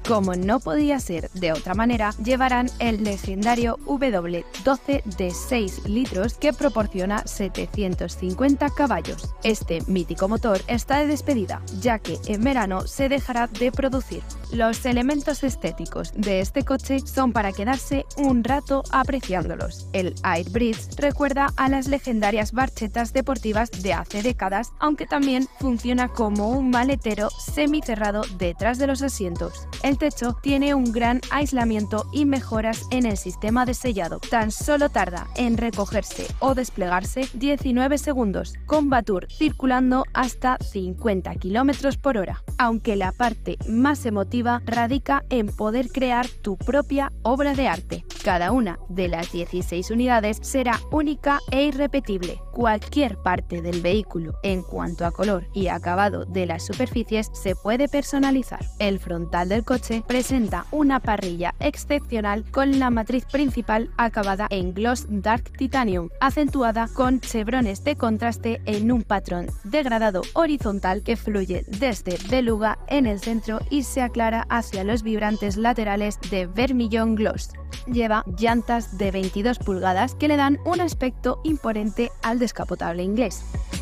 Como no podía ser de otra manera, llevarán el legendario W12 de 6 litros que proporciona 750 caballos. Este mítico motor está de despedida, ya que en verano se dejará de producir. Los elementos estéticos de este coche son para quedarse un rato apreciándolos. El Airbridge recuerda a las legendarias barchetas deportivas de hace décadas, aunque también funciona como un maletero semicerrado detrás de los asientos. El techo tiene un gran aislamiento y mejoras en el sistema de sellado. Tan solo tarda en recogerse o desplegarse 19 segundos, con Vatour circulando hasta 50 km por hora. Aunque la parte más emotiva radica en poder crear tu propia obra de arte. Cada una de las 16 unidades será única e irrepetible. Cualquier parte del vehículo, en cuanto a color y acabado de las superficies, se puede personalizar. El frontal del coche presenta una parrilla excepcional con la matriz principal acabada en gloss dark titanium, acentuada con chevrones de contraste en un patrón degradado horizontal que fluye desde beluga en el centro y se aclara hacia los vibrantes laterales de vermillón gloss. Lleva llantas de 22 pulgadas que le dan un aspecto imponente al descapotable inglés.